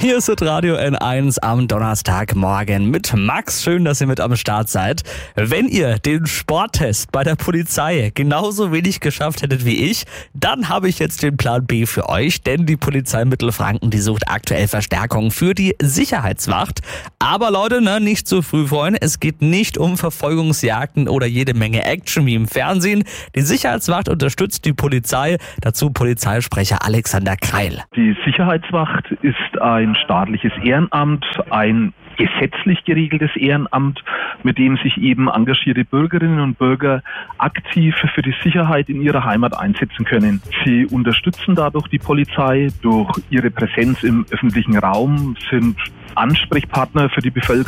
Hier ist Radio N1 am Donnerstagmorgen mit Max. Schön, dass ihr mit am Start seid. Wenn ihr den Sporttest bei der Polizei genauso wenig geschafft hättet wie ich, dann habe ich jetzt den Plan B für euch, denn die Polizei Mittelfranken, die sucht aktuell Verstärkung für die Sicherheitswacht. Aber Leute, nicht zu früh freuen. Es geht nicht um Verfolgungsjagden oder jede Menge Action wie im Fernsehen. Die Sicherheitswacht unterstützt die Polizei. Dazu Polizeisprecher Alexander Kreil. Die Sicherheitswacht ist ein staatliches Ehrenamt, ein gesetzlich geregeltes Ehrenamt, mit dem sich eben engagierte Bürgerinnen und Bürger aktiv für die Sicherheit in ihrer Heimat einsetzen können. Sie unterstützen dadurch die Polizei durch ihre Präsenz im öffentlichen Raum, sind Ansprechpartner für die Bevölkerung.